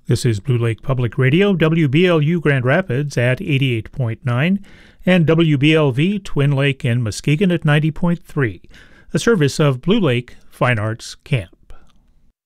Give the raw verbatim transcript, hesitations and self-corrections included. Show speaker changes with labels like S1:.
S1: This is Blue Lake Public Radio, W B L U Grand Rapids at eighty-eight point nine, and W B L V Twin Lake and Muskegon at ninety point three, a service of Blue Lake Fine Arts Camp.